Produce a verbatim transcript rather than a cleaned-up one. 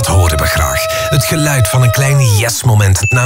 dat horen we graag. Het geluid van een klein yes-moment na